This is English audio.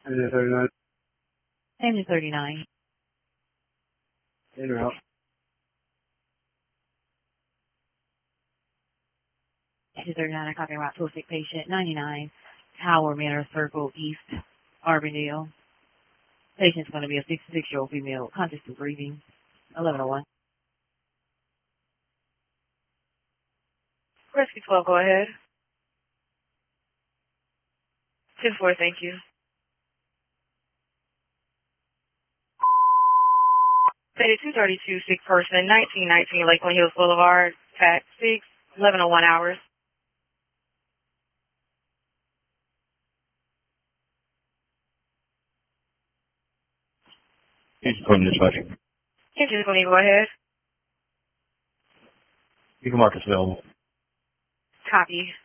Engine 39. Engine 39. In or out. Engine 39, I copy route to a sick patient. 99, Howard Manor Circle, East Arbondale. Patient's going to be a 66-year-old female, conscious and breathing. 1101. Rescue 12, go ahead. 10-4, thank you. Stated 232, sick person, 1919 Lakeland Hills Boulevard, TAC 6, 1101 hours. Engine 20 dispatch. Engine 20, go ahead. You can mark us available. Copy.